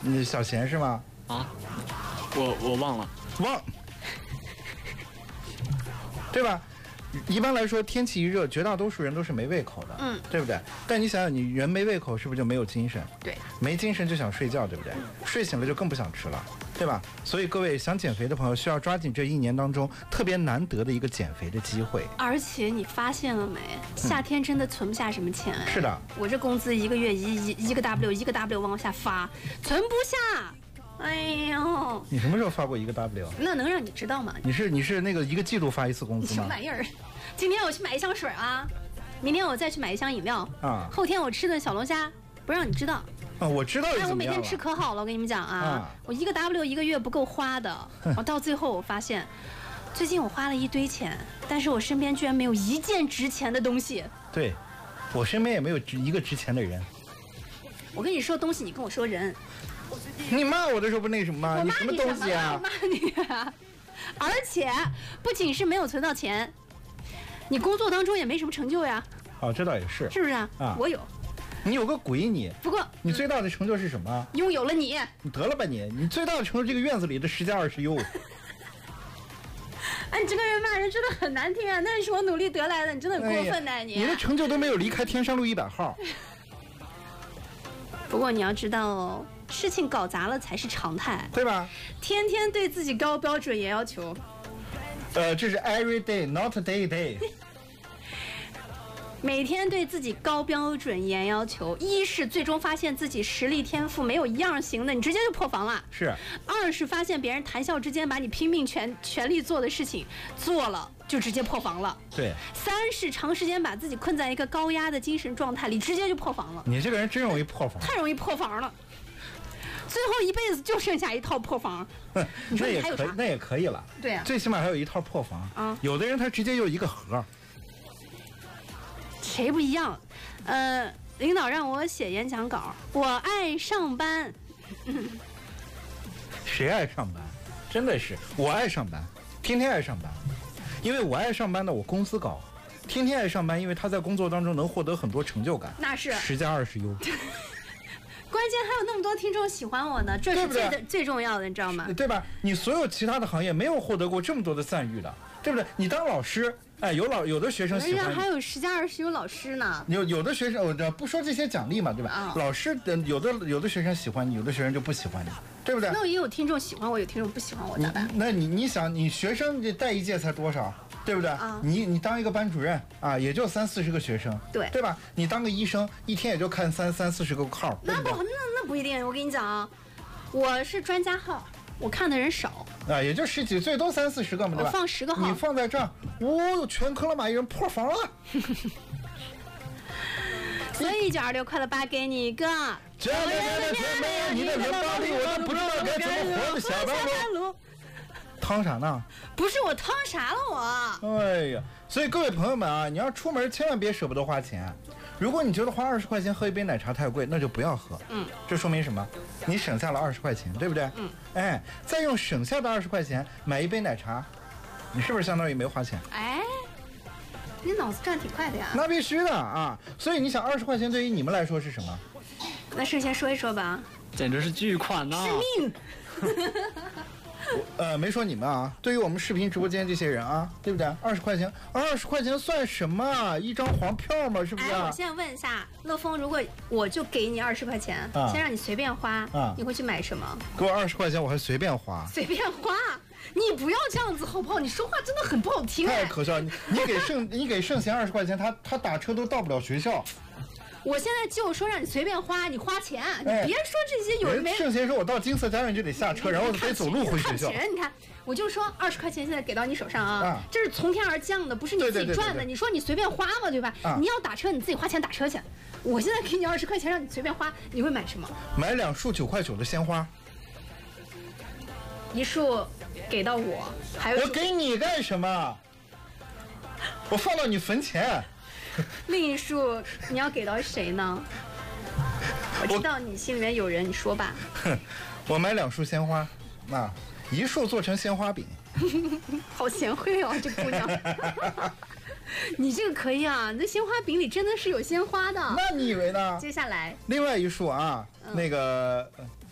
小贤是吗？ 啊，我忘了， 对吧？一般来说，天气一热，绝大多数人都是没胃口的，对不对？但你想想，你人没胃口，是不是就没有精神？ 对， 没精神就想睡觉，对不对？睡醒了就更不想吃了，对吧？所以各位想减肥的朋友，需要抓紧这一年当中特别难得的一个减肥的机会。 而且你发现了没？夏天真的存不下什么钱。 是的， 我这工资一个月一个 W 往下发，存不下。哎呦， 你什么时候发过一个 W？ 那能让你知道吗？ 你是那个一个季度发一次工资吗？ 什么玩意儿？今天我去买一箱水啊，明天我再去买一箱饮料啊， 后天我吃顿小龙虾，不让你知道。 啊，我知道是怎么样了。 我每天吃可好了，我跟你们讲啊，我一个 W 一个月不够花的。我到最后我发现，最近我花了一堆钱，但是我身边居然没有一件值钱的东西。 对，我身边也没有一个值钱的人。 我跟你说东西，你跟我说人。 你骂我的时候不那什么吗？ 我骂你什么东西啊？ 我骂你啊！而且不仅是没有存到钱，你工作当中也没什么成就呀。 哦，这倒也是， 是不是啊？我有。 你有个鬼你！ 不过你最大的成就是什么？ 拥有了你。 你得了吧你！你最大的成就这个院子里的10加20优。 哎，你这个人骂人真的很难听啊！那是我努力得来的，你真的很过分的， 你的成就都没有离开天山路100号。 不过你要知道哦，事情搞砸了才是常态， 对吧？ 天天对自己高标准严要求。 这是 every day not day。 每天对自己高标准严要求，一是最终发现自己实力天赋没有一样行的，你直接就破防了； 是。 二是发现别人谈笑之间把你拼命全力做的事情做了，就直接破防了。 对。 三是长时间把自己困在一个高压的精神状态里，直接就破防了。 你这个人真容易破防， 太容易破防了。最后一辈子就剩下一套破防，你说你还有啥？ 那也可以了。 对啊， 最起码还有一套破防啊。 有的人他直接就一个盒。 谁不一样？领导让我写演讲稿，我爱上班。 谁爱上班？真的是我爱上班，天天爱上班。因为我爱上班呢，我工资高；天天爱上班，因为他在工作当中能获得很多成就感。 那是 10加20优。 关键还有那么多听众喜欢我呢，这是最重要的，你知道吗？ 对吧？你所有其他的行业没有获得过这么多的赞誉的，对不对？你当老师，哎，有的学生喜欢你， 人家还有10加20优老师呢。 有的学生，不说这些奖励嘛，对吧？老师有的学生喜欢你，有的学生就不喜欢你，对不对？ 那也有听众喜欢我，有听众不喜欢我，咋办？ 那你想，你学生这带一届才多少？对不对？你当一个班主任啊，也就30-40个学生，对吧？你当个医生，一天也就看30-40个号， 那不一定。我跟你讲啊，我是专家号，我看的人少啊，也就10几，最多30-40个嘛，对吧？ 我放10个号， 你放在这儿，全科了马一人破防了。 所以126快乐8给你一个。 这样的甜美，你的冷暴力我都不知道该怎么活的下班路。趟啥呢？ 不是我趟啥了我。 哎呀，所以各位朋友们啊，你要出门千万别舍不得花钱。如果你觉得花20块钱喝一杯奶茶太贵，那就不要喝。这说明什么？你省下了20块钱，对不对？哎，再用省下的20块钱买一杯奶茶，你是不是相当于没花钱？ 哎，你脑子转挺快的呀。 那必须的啊！所以你想，20块钱对于你们来说是什么？ 那事先说一说吧。 简直是巨款呐！ 是命。 没说你们啊，对于我们视频直播间这些人啊，对不对？20块钱算什么？一张黄票嘛，是不是？ 我现在问一下乐峰，如果我就给你20块钱，先让你随便花，你会去买什么？ 给我20块钱，我还随便花？ 随便花？你不要这样子好不好？你说话真的很不好听。 太可笑！你给圣贤20块钱，他打车都到不了学校。 我现在就说让你随便花，你花钱，你别说这些有没。 圣贤说，我到金色家园就得下车，然后得走路回学校。 你看，我就说20块钱现在给到你手上啊，这是从天而降的，不是你自己赚的。你说你随便花嘛，对吧？你要打车，你自己花钱打车去。我现在给你20块钱，让你随便花，你会买什么？ 买2束9块9的鲜花 ，1束给到我，还有我给你干什么？我放到你坟前。 另1束你要给到谁呢？我知道你心里面有人，你说吧。 我买2束鲜花，1束做成鲜花饼。 好贤惠哦，这姑娘。你这个可以啊，那鲜花饼里真的是有鲜花的。 那你以为呢？ 接下来， 另外1束啊，那个